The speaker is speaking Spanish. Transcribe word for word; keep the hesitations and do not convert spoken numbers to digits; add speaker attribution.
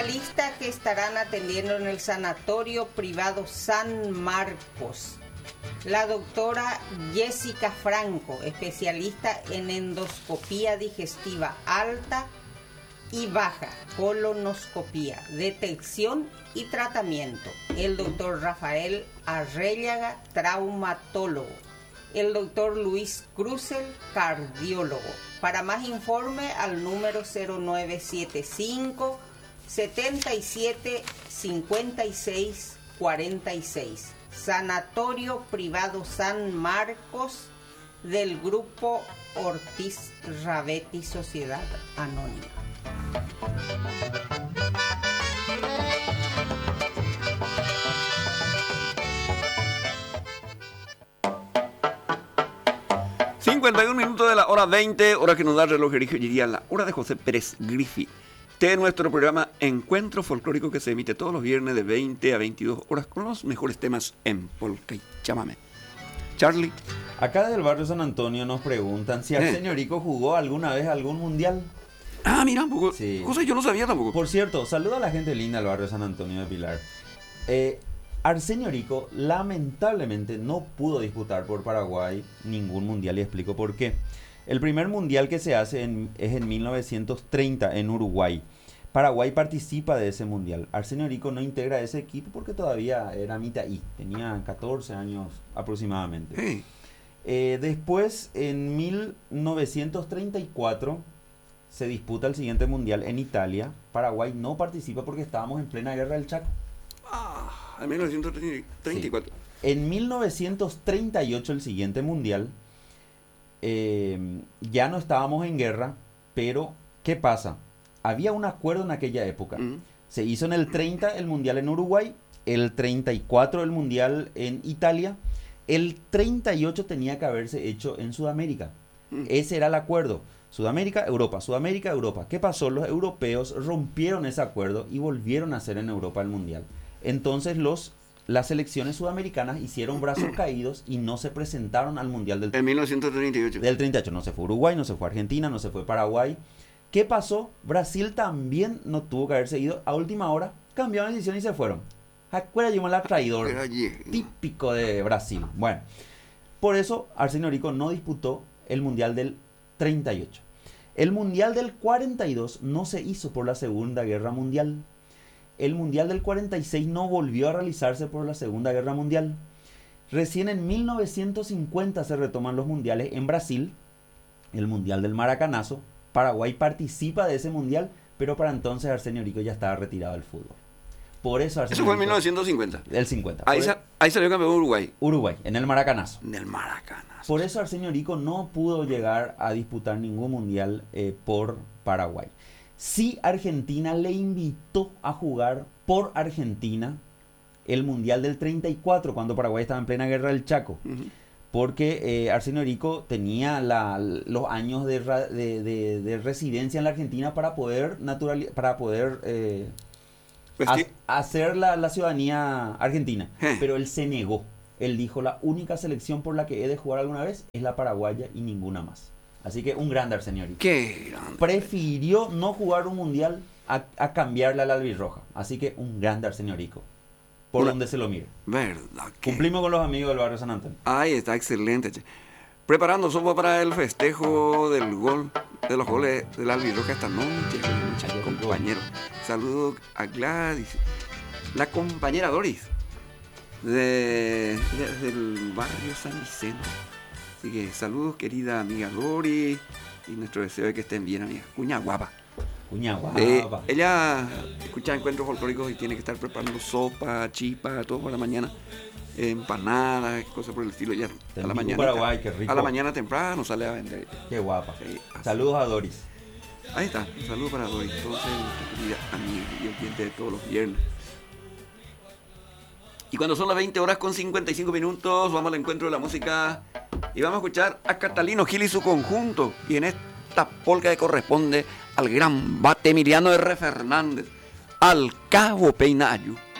Speaker 1: especialistas que estarán atendiendo en el Sanatorio Privado San Marcos. La doctora Jessica Franco, especialista en endoscopía digestiva alta y baja, colonoscopía, detección y tratamiento. El doctor Rafael Arréllaga, traumatólogo. El doctor Luis Cruzel, cardiólogo. Para más informe al número cero nueve siete cinco, setenta y siete, cincuenta y seis, cuarenta y seis. Sanatorio Privado San Marcos del Grupo Ortiz Rabetti Sociedad Anónima.
Speaker 2: cincuenta y un minutos de la hora veinte, hora que nos da el reloj erizo, diría la hora de José Pérez Griffith, de nuestro programa Encuentro Folclórico, que se emite todos los viernes de veinte a veintidós horas con los mejores temas en polka y chamamé. Charlie.
Speaker 3: Acá del barrio San Antonio nos preguntan si Arsenio Rico jugó alguna vez algún mundial.
Speaker 2: Ah, mira, un poco.
Speaker 3: Sí.
Speaker 2: Cosas yo no sabía tampoco.
Speaker 3: Por cierto, saludo a la gente linda del barrio San Antonio de Pilar. Eh, Arsenio Rico lamentablemente no pudo disputar por Paraguay ningún mundial y explico por qué. El primer mundial que se hace en, es en mil novecientos treinta en Uruguay. Paraguay participa de ese mundial. Arsenio Rico no integra ese equipo porque todavía era mitad y tenía catorce años aproximadamente.
Speaker 2: Hey.
Speaker 3: Eh, después, en mil novecientos treinta y cuatro, se disputa el siguiente mundial en Italia. Paraguay no participa porque estábamos en plena guerra del Chaco.
Speaker 2: Ah, en mil novecientos treinta y cuatro.
Speaker 3: Sí. En mil novecientos treinta y ocho, el siguiente mundial, eh, ya no estábamos en guerra, pero ¿qué pasa? Había un acuerdo en aquella época. Uh-huh. Se hizo en el treinta el mundial en Uruguay, el treinta y cuatro el mundial en Italia, el treinta y ocho tenía que haberse hecho en Sudamérica. Uh-huh. Ese era el acuerdo. Sudamérica, Europa, Sudamérica, Europa. ¿Qué pasó? Los europeos rompieron ese acuerdo y volvieron a hacer en Europa el mundial. Entonces los, las selecciones sudamericanas hicieron brazos caídos y no se presentaron al mundial del,
Speaker 2: en mil novecientos treinta y ocho.
Speaker 3: Del treinta y ocho. No se fue Uruguay, no se fue Argentina, no se fue Paraguay. ¿Qué pasó? Brasil también no tuvo que haberse ido. A última hora cambiaron de decisión y se fueron. Acuérdate, la traidor. Típico de Brasil. Bueno, por eso Arsenio Rico no disputó el mundial del treinta y ocho. El mundial del cuarenta y dos no se hizo por la Segunda Guerra Mundial. El mundial del cuarenta y seis no volvió a realizarse por la Segunda Guerra Mundial. Recién en mil novecientos cincuenta se retoman los mundiales en Brasil, el mundial del Maracanazo. Paraguay participa de ese mundial, pero para entonces Arsenio Rico ya estaba retirado del fútbol. Por eso Arsenio
Speaker 2: Eso fue en
Speaker 3: Rico,
Speaker 2: mil novecientos cincuenta.
Speaker 3: El cincuenta.
Speaker 2: Ahí, sa- ahí salió campeón Uruguay.
Speaker 3: Uruguay, en el Maracanazo.
Speaker 2: En el Maracanazo.
Speaker 3: Por eso Arsenio Rico no pudo llegar a disputar ningún mundial eh, por Paraguay. Sí, Argentina le invitó a jugar por Argentina el mundial del treinta y cuatro, cuando Paraguay estaba en plena guerra del Chaco. Uh-huh. Porque eh, Arsenio Rico tenía la, los años de, de, de, de residencia en la Argentina para poder, natural, para poder eh, ha, hacer la, la ciudadanía argentina. Eh. Pero él se negó. Él dijo, la única selección por la que he de jugar alguna vez es la paraguaya y ninguna más. Así que un grande Arsenio Rico.
Speaker 2: Qué grande.
Speaker 3: Prefirió no jugar un mundial a, a cambiarle a la albirroja. Así que un grande Arsenio Rico. Por Una, donde se lo mire.
Speaker 2: Verdad. Que...
Speaker 3: Cumplimos con los amigos del barrio San Antonio.
Speaker 2: Ahí está, excelente. Preparando somos para el festejo del gol, de los goles de la albirroja esta noche, muchachos, compañeros. Saludos a Gladys, la compañera Doris, de, de, del barrio San Vicente. Así que saludos, querida amiga Doris, y nuestro deseo de que estén bien, amiga. Cuña guapa.
Speaker 3: Cuña guapa.
Speaker 2: Eh, ella escucha encuentros folclóricos y tiene que estar preparando sopa, chipa, todo por la mañana. Empanadas, cosas por el estilo. Ya a la mañana.
Speaker 3: Paraguay, qué rico.
Speaker 2: A la mañana temprano sale a vender.
Speaker 3: Qué guapa. Sí, saludos a Doris.
Speaker 2: Ahí está, un saludo para Doris. Entonces, nuestra querida amiga y oyente de todos los viernes. Y cuando son las veinte horas con cincuenta y cinco minutos, vamos al encuentro de la música y vamos a escuchar a Catalino Gil y su conjunto. Y en esta polca que corresponde al gran bate Emiliano R. Fernández, al Cabo Peinayu.